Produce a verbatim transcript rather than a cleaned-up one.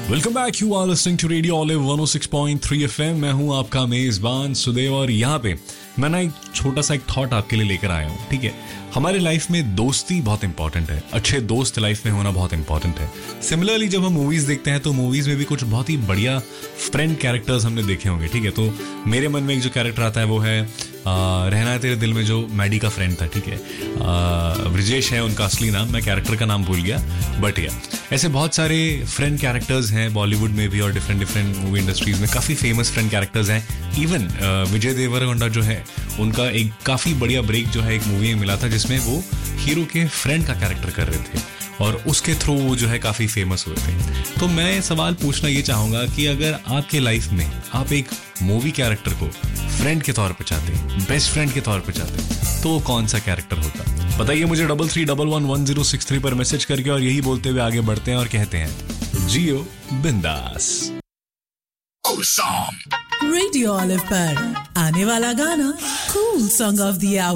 Welcome back, you are listening to radio olive one O six point three FM. मैं हूं आपका मेजबान सुदेव और यहाँ पे मैं ना एक छोटा सा एक थॉट आपके लिए लेकर आया हूँ। ठीक है, हमारे लाइफ में दोस्ती बहुत इंपॉर्टेंट है, अच्छे दोस्त लाइफ में होना बहुत इंपॉर्टेंट है। सिमिलरली जब हम मूवीज देखते हैं तो मूवीज में भी कुछ बहुत ही बढ़िया फ्रेंड कैरेक्टर्स हमने देखे होंगे। ठीक है, तो मेरे मन में एक जो कैरेक्टर आता है वो है आ, रहना है तेरे दिल में, जो मैडी का फ्रेंड था। ठीक है, ब्रिजेश है उनका असली नाम, मैं कैरेक्टर का नाम भूल गया, बट या ऐसे बहुत सारे फ्रेंड कैरेक्टर्स हैं बॉलीवुड में भी और डिफरेंट डिफरेंट मूवी इंडस्ट्रीज में काफ़ी फेमस फ्रेंड कैरेक्टर्स हैं। इवन विजय देवरकोंडा जो है उनका एक काफ़ी बढ़िया ब्रेक जो है एक मूवी में मिला था जिसमें वो हीरो के फ्रेंड का कैरेक्टर कर रहे थे और उसके थ्रू वो जो है काफ़ी फेमस हुए थे। तो मैं सवाल पूछना ये चाहूँगा कि अगर आपके लाइफ में आप एक मूवी कैरेक्टर को फ्रेंड के तौर पे चाहते हैं, बेस्ट फ्रेंड के तौर पे चाहते हैं, तो वो कौन सा कैरेक्टर होता? बताइए मुझे double three double one one zero six three पर मैसेज करके, और यही बोलते हुए आगे बढ़ते हैं और कहते हैं जियो बिंदास। रेडियो ऑलिव पर आने वाला गाना cool song of the our.